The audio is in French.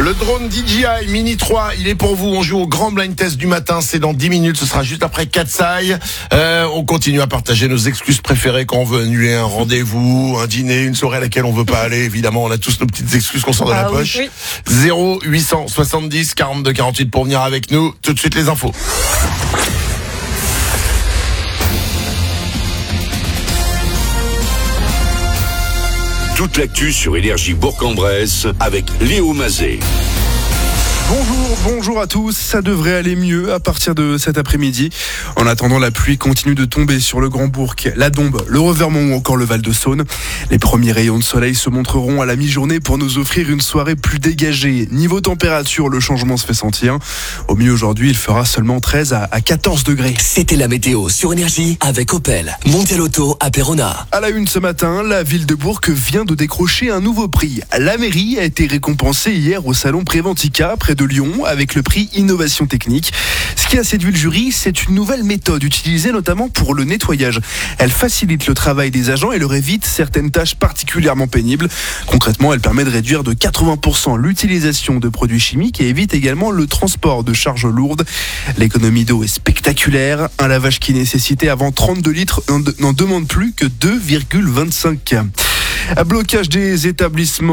Le drone DJI Mini 3, il est pour vous. On joue au grand blind test du matin. C'est dans 10 minutes. Ce sera juste après Katsai. On continue à partager nos excuses préférées quand on veut annuler un rendez-vous, un dîner, une soirée à laquelle on veut pas aller. Évidemment, on a tous nos petites excuses qu'on sort de la poche. Oui. 0870 42 48 pour venir avec nous. Tout de suite les infos. Toute l'actu sur Énergie Bourg-en-Bresse avec Léo Mazet. Bonjour à tous, ça devrait aller mieux à partir de cet après-midi. En attendant, la pluie continue de tomber sur le Grand Bourg, la Dombes, le Revermont ou encore le Val-de-Saône. Les premiers rayons de soleil se montreront à la mi-journée pour nous offrir une soirée plus dégagée. Niveau température, le changement se fait sentir. Au mieux aujourd'hui, il fera seulement 13 à 14 degrés. C'était la météo sur Énergie avec Opel. Mondial Auto à Péronne. À la une ce matin, la ville de Bourg vient de décrocher un nouveau prix. La mairie a été récompensée hier au salon Préventica près de Lyon avec le prix Innovation Technique. Ce qui a séduit le jury, c'est une nouvelle méthode utilisée notamment pour le nettoyage. Elle facilite le travail des agents et leur évite certaines tâches particulièrement pénibles. Concrètement, elle permet de réduire de 80% l'utilisation de produits chimiques et évite également le transport de charges lourdes. L'économie d'eau est spectaculaire. Un lavage qui nécessitait avant 32 litres n'en demande plus que 2,25. Blocage des établissements